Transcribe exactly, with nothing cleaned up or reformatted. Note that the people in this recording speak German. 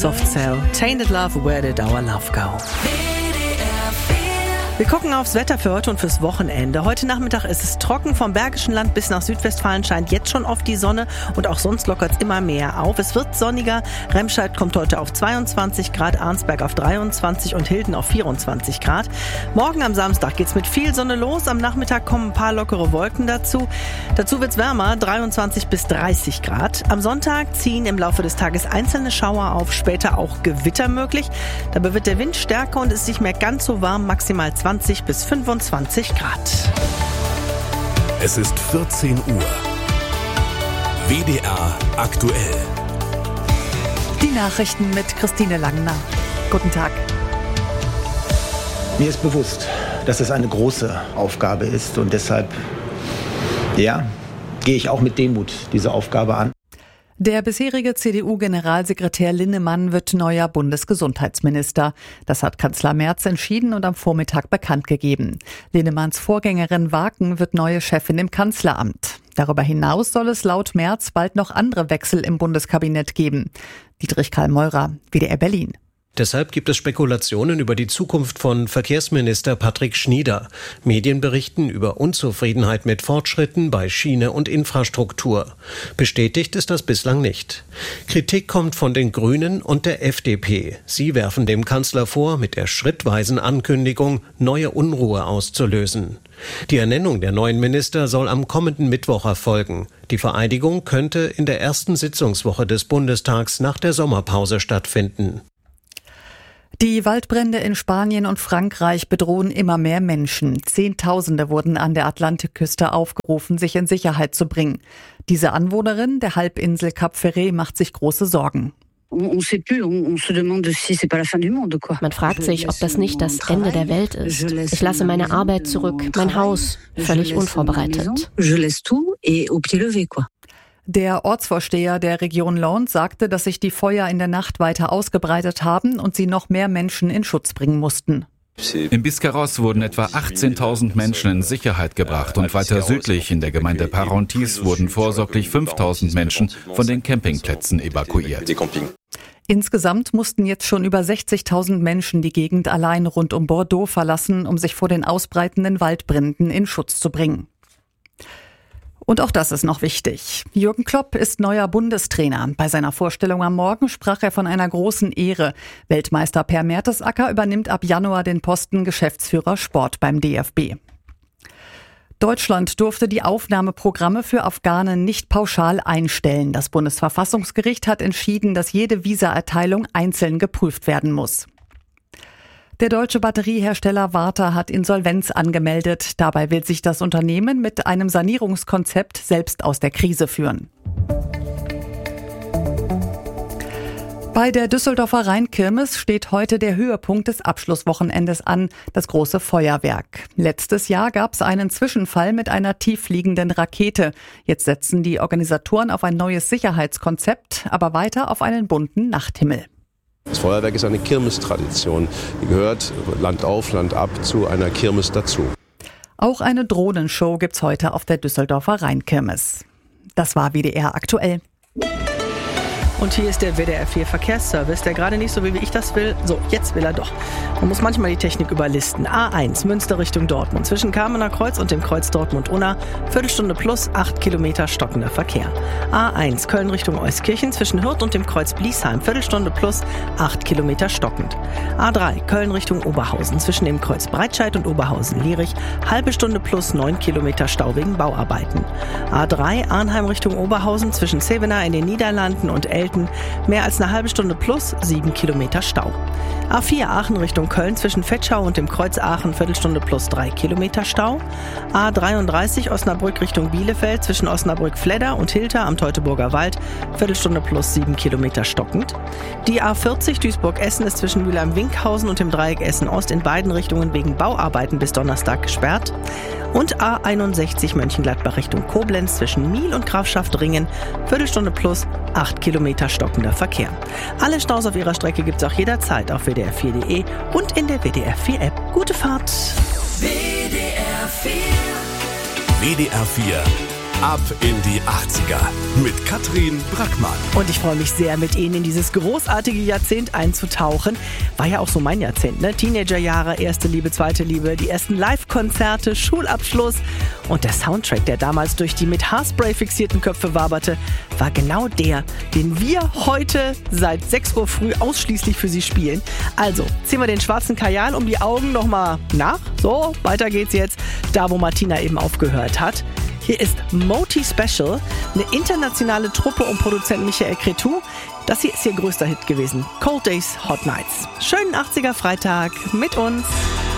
Soft Cell. Tainted Love, Where Did Our Love Go? Wir gucken aufs Wetter für heute und fürs Wochenende. Heute Nachmittag ist es trocken. Vom Bergischen Land bis nach Südwestfalen scheint jetzt schon oft die Sonne und auch sonst lockert es immer mehr auf. Es wird sonniger. Remscheid kommt heute auf zweiundzwanzig Grad, Arnsberg auf dreiundzwanzig und Hilden auf vierundzwanzig Grad. Morgen am Samstag geht's mit viel Sonne los. Am Nachmittag kommen ein paar lockere Wolken dazu. Dazu wird's wärmer, dreiundzwanzig bis dreißig Grad. Am Sonntag ziehen im Laufe des Tages einzelne Schauer auf, später auch Gewitter möglich. Dabei wird der Wind stärker und es ist nicht mehr ganz so warm, maximal zwanzig bis fünfundzwanzig Grad. Es ist vierzehn Uhr. W D R aktuell. Die Nachrichten mit Christine Langner. Guten Tag. Mir ist bewusst, dass es eine große Aufgabe ist und deshalb, ja, gehe ich auch mit Demut diese Aufgabe an. Der bisherige C D U-Generalsekretär Linnemann wird neuer Bundesgesundheitsminister. Das hat Kanzler Merz entschieden und am Vormittag bekannt gegeben. Linnemanns Vorgängerin Waken wird neue Chefin im Kanzleramt. Darüber hinaus soll es laut Merz bald noch andere Wechsel im Bundeskabinett geben. Dietrich Karl Meurer, W D R Berlin. Deshalb gibt es Spekulationen über die Zukunft von Verkehrsminister Patrick Schnieder. Medien berichten über Unzufriedenheit mit Fortschritten bei Schiene und Infrastruktur. Bestätigt ist das bislang nicht. Kritik kommt von den Grünen und der F D P. Sie werfen dem Kanzler vor, mit der schrittweisen Ankündigung neue Unruhe auszulösen. Die Ernennung der neuen Minister soll am kommenden Mittwoch erfolgen. Die Vereidigung könnte in der ersten Sitzungswoche des Bundestags nach der Sommerpause stattfinden. Die Waldbrände in Spanien und Frankreich bedrohen immer mehr Menschen. Zehntausende wurden an der Atlantikküste aufgerufen, sich in Sicherheit zu bringen. Diese Anwohnerin der Halbinsel Cap Ferret macht sich große Sorgen. Man fragt sich, ob das nicht das Ende der Welt ist. Ich lasse meine Arbeit zurück, mein Haus, völlig unvorbereitet. Der Ortsvorsteher der Region Landes sagte, dass sich die Feuer in der Nacht weiter ausgebreitet haben und sie noch mehr Menschen in Schutz bringen mussten. In Biscarrosse wurden etwa achtzehntausend Menschen in Sicherheit gebracht und weiter südlich in der Gemeinde Parentis wurden vorsorglich fünftausend Menschen von den Campingplätzen evakuiert. Insgesamt mussten jetzt schon über sechzigtausend Menschen die Gegend allein rund um Bordeaux verlassen, um sich vor den ausbreitenden Waldbränden in Schutz zu bringen. Und auch das ist noch wichtig. Jürgen Klopp ist neuer Bundestrainer. Bei seiner Vorstellung am Morgen sprach er von einer großen Ehre. Weltmeister Per Mertesacker übernimmt ab Januar den Posten Geschäftsführer Sport beim D F B. Deutschland durfte die Aufnahmeprogramme für Afghanen nicht pauschal einstellen. Das Bundesverfassungsgericht hat entschieden, dass jede Visaerteilung einzeln geprüft werden muss. Der deutsche Batteriehersteller Varta hat Insolvenz angemeldet. Dabei will sich das Unternehmen mit einem Sanierungskonzept selbst aus der Krise führen. Bei der Düsseldorfer Rheinkirmes steht heute der Höhepunkt des Abschlusswochenendes an, das große Feuerwerk. Letztes Jahr gab es einen Zwischenfall mit einer tieffliegenden Rakete. Jetzt setzen die Organisatoren auf ein neues Sicherheitskonzept, aber weiter auf einen bunten Nachthimmel. Das Feuerwerk ist eine Kirmestradition. Die gehört Land auf, Land ab zu einer Kirmes dazu. Auch eine Drohnenshow gibt's heute auf der Düsseldorfer Rheinkirmes. Das war W D R aktuell. Und hier ist der W D R vier Verkehrsservice, der gerade nicht so will, wie ich das will. So, jetzt will er doch. Man muss manchmal die Technik überlisten. A eins, Münster Richtung Dortmund. Zwischen Kamener Kreuz und dem Kreuz Dortmund-Unna. Viertelstunde plus, acht Kilometer stockender Verkehr. A eins, Köln Richtung Euskirchen. Zwischen Hürth und dem Kreuz Bliesheim. Viertelstunde plus, acht Kilometer stockend. A drei, Köln Richtung Oberhausen. Zwischen dem Kreuz Breitscheid und Oberhausen-Lierich. Halbe Stunde plus, neun Kilometer Stau wegen Bauarbeiten. A drei, Arnheim Richtung Oberhausen. Zwischen Zevenaar in den Niederlanden und Elten. Mehr als eine halbe Stunde plus, sieben Kilometer Stau. A vier Aachen Richtung Köln zwischen Vetschau und dem Kreuz Aachen, Viertelstunde plus drei Kilometer Stau. A dreiunddreißig Osnabrück Richtung Bielefeld zwischen Osnabrück-Fledder und Hilter am Teutoburger Wald, Viertelstunde plus sieben Kilometer stockend. Die A vierzig Duisburg-Essen ist zwischen Mülheim-Winkhausen und dem Dreieck Essen-Ost in beiden Richtungen wegen Bauarbeiten bis Donnerstag gesperrt. Und A einundsechzig Mönchengladbach Richtung Koblenz zwischen Miel und Grafschaft-Ringen, Viertelstunde plus acht Kilometer stockender Verkehr. Alle Staus auf ihrer Strecke gibt's auch jederzeit auf W D R vier Punkt de und in der W D R vier App. Gute Fahrt! W D R vier. W D R vier Ab in die achtziger mit Katrin Brackmann. Und ich freue mich sehr, mit Ihnen in dieses großartige Jahrzehnt einzutauchen. War ja auch so mein Jahrzehnt, ne? Teenagerjahre, erste Liebe, zweite Liebe, die ersten Live-Konzerte, Schulabschluss. Und der Soundtrack, der damals durch die mit Haarspray fixierten Köpfe waberte, war genau der, den wir heute seit sechs Uhr früh ausschließlich für Sie spielen. Also, ziehen wir den schwarzen Kajal um die Augen nochmal nach. So, weiter geht's jetzt, da wo Martina eben aufgehört hat. Hier ist Moti Special, eine internationale Truppe um Produzent Michael Cretu. Das hier ist ihr größter Hit gewesen. Cold Days, Hot Nights. Schönen achtziger Freitag mit uns.